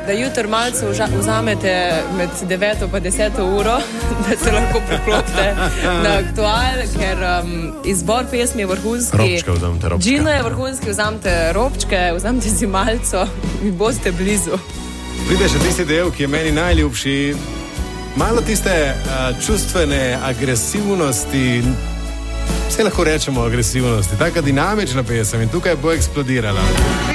da jutri malce vzamete med 9 pa 10 uro, da se lahko priklopite na Aktual, ker izbor pesmi je vrhunski. Robčke vzamete, robčke. Gino je vrhunski, vzamete robčke, vzamete si malco in boste blizu. Pride še tisti del, ki je meni najljubši. Malo tiste čustvene agresivnosti, vse lahko rečemo agresivnosti, taka dinamična pesem in tukaj bo eksplodirala.